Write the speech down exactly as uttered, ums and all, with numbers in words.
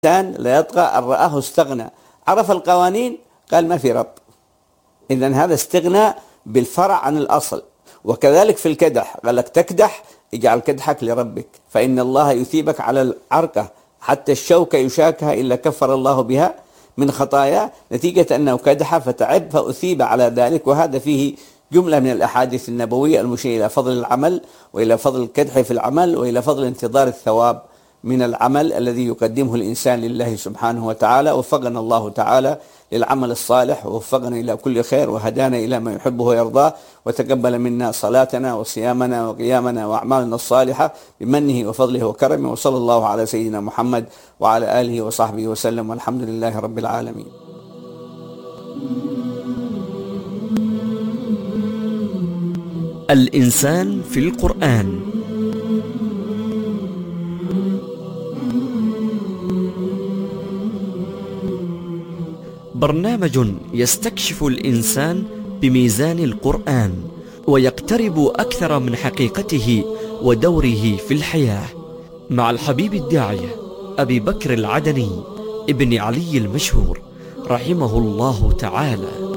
الإنسان لا يطغى أن رآه استغنى، عرف القوانين قال ما في رب. إذن هذا استغنى بالفرع عن الأصل. وكذلك في الكدح، قال لك تكدح اجعل كدحك لربك فإن الله يثيبك على العركة حتى الشوكة يشاكها إلا كفر الله بها من خطايا، نتيجة أنه كدح فتعب فأثيب على ذلك. وهذا فيه جملة من الأحاديث النبوية المشيرة إلى فضل العمل وإلى فضل الكدح في العمل وإلى فضل انتظار الثواب من العمل الذي يقدمه الإنسان لله سبحانه وتعالى. وفقنا الله تعالى للعمل الصالح ووفقنا إلى كل خير وهدانا إلى ما يحبه ويرضاه، وتقبل منا صلاتنا وصيامنا وقيامنا وأعمالنا الصالحة بمنه وفضله وكرمه. وصلى الله على سيدنا محمد وعلى آله وصحبه وسلم، والحمد لله رب العالمين. الإنسان في القرآن. برنامج يستكشف الإنسان بميزان القرآن ويقترب أكثر من حقيقته ودوره في الحياة، مع الحبيب الداعية أبي بكر العدني ابن علي المشهور رحمه الله تعالى.